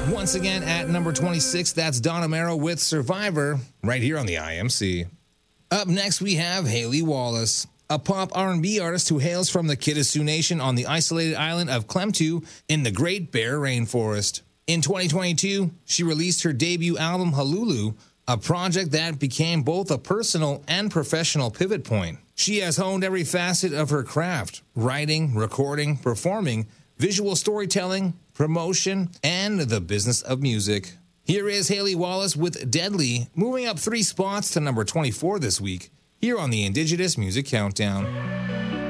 Once again at number 26, that's Don Amaro with Survivor, right here on the IMC. Up next, we have Haley Wallace, a pop R&B artist who hails from the Kitasoo Nation on the isolated island of Klemtu in the Great Bear Rainforest. In 2022, she released her debut album, Halulu, a project that became both a personal and professional pivot point. She has honed every facet of her craft: writing, recording, performing, visual storytelling, promotion, and the business of music. Here is Haley Wallace with Deadly, moving up 3 spots to number 24 this week, here on the Indigenous Music Countdown.